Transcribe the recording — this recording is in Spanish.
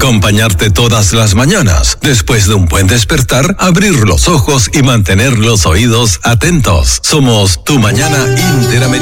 acompañarte todas las mañanas. Después de un buen despertar, abrir los ojos y mantener los oídos atentos. Somos Tu Mañana Interamericana.